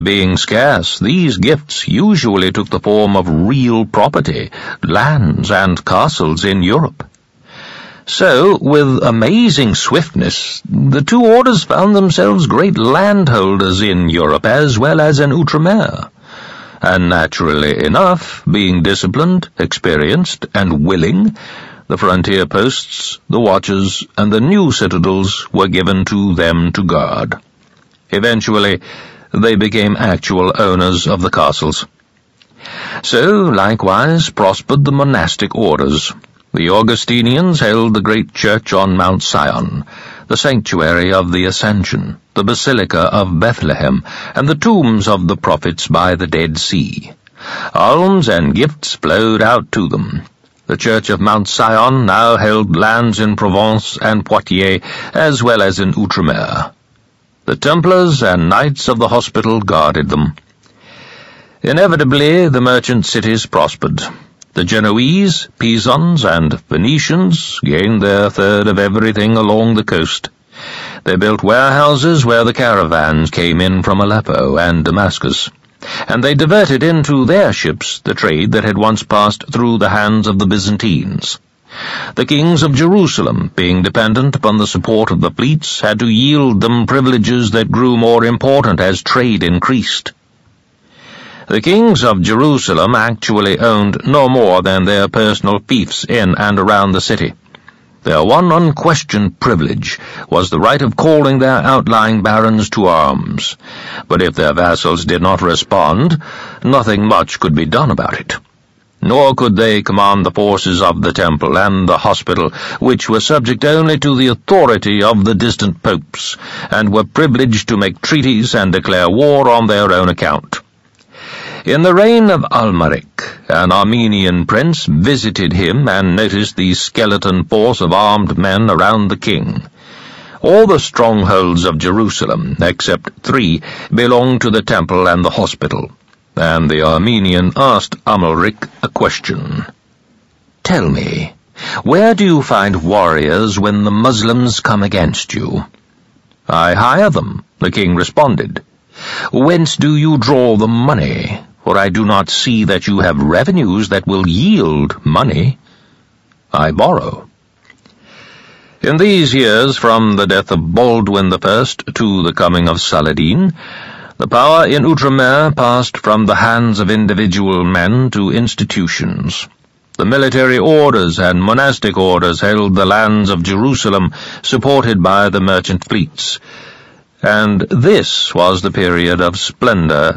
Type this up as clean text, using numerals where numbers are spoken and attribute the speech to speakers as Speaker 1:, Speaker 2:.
Speaker 1: Being scarce, these gifts usually took the form of real property, lands and castles in Europe. So, with amazing swiftness, the two orders found themselves great landholders in Europe as well as in Outremer, and naturally enough, being disciplined, experienced, and willing, the frontier posts, the watches, and the new citadels were given to them to guard. Eventually, they became actual owners of the castles. So, likewise, prospered the monastic orders. The Augustinians held the great church on Mount Sion, the sanctuary of the Ascension, the Basilica of Bethlehem, and the tombs of the prophets by the Dead Sea. Alms and gifts flowed out to them. The Church of Mount Sion now held lands in Provence and Poitiers, as well as in Outremer. The Templars and Knights of the Hospital guarded them. Inevitably, the merchant cities prospered. The Genoese, Pisans, and Venetians gained their third of everything along the coast. They built warehouses where the caravans came in from Aleppo and Damascus, and they diverted into their ships the trade that had once passed through the hands of the Byzantines. The kings of Jerusalem, being dependent upon the support of the fleets, had to yield them privileges that grew more important as trade increased. The kings of Jerusalem actually owned no more than their personal fiefs in and around the city. Their one unquestioned privilege was the right of calling their outlying barons to arms, but if their vassals did not respond, nothing much could be done about it. Nor could they command the forces of the temple and the hospital, which were subject only to the authority of the distant popes, and were privileged to make treaties and declare war on their own account. In the reign of Almaric, an Armenian prince visited him and noticed the skeleton force of armed men around the king. All the strongholds of Jerusalem, except 3, belonged to the temple and the hospital, and the Armenian asked Amalric a question. "Tell me, where do you find warriors when the Muslims come against you?" "I hire them," the king responded. "Whence do you draw the money? For I do not see that you have revenues that will yield money." "I borrow." In these years, from the death of Baldwin I to the coming of Saladin, the power in Outremer passed from the hands of individual men to institutions. The military orders and monastic orders held the lands of Jerusalem, supported by the merchant fleets, and this was the period of splendor